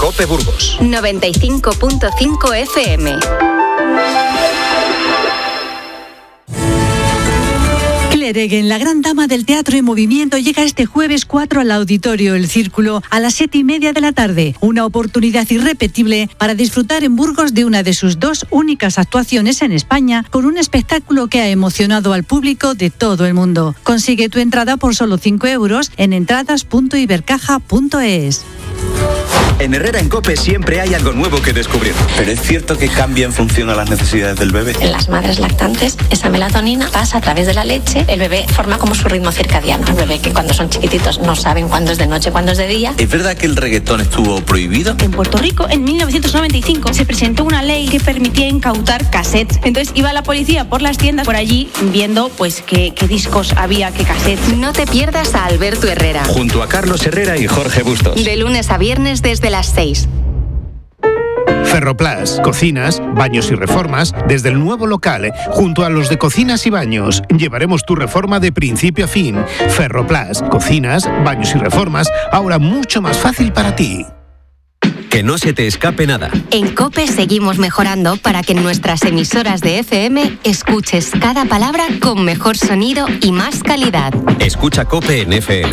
COPE Burgos. 95.5 FM. Clereguen, la gran dama del teatro en movimiento, llega este jueves 4 al Auditorio El Círculo a las 7:30 de la tarde. Una oportunidad irrepetible para disfrutar en Burgos de una de sus 2 únicas actuaciones en España, con un espectáculo que ha emocionado al público de todo el mundo. Consigue tu entrada por solo 5 euros en entradas.ibercaja.es. En Herrera en COPE siempre hay algo nuevo que descubrir. ¿Pero es cierto que cambia en función a las necesidades del bebé? En las madres lactantes, esa melatonina pasa a través de la leche, el bebé forma como su ritmo circadiano. El bebé que cuando son chiquititos no saben cuándo es de noche, cuándo es de día. ¿Es verdad que el reggaetón estuvo prohibido? En Puerto Rico, en 1995, se presentó una ley que permitía incautar cassettes. Entonces iba la policía por las tiendas por allí viendo pues qué discos había, qué cassettes. No te pierdas a Alberto Herrera. Junto a Carlos Herrera y Jorge Bustos. De lunes a viernes desde las 6. Ferroplas, cocinas, baños y reformas, desde el nuevo local, junto a los de cocinas y baños. Llevaremos tu reforma de principio a fin. Ferroplas, cocinas, baños y reformas, ahora mucho más fácil para ti. Que no se te escape nada. En COPE seguimos mejorando para que en nuestras emisoras de FM escuches cada palabra con mejor sonido y más calidad. Escucha COPE en FM.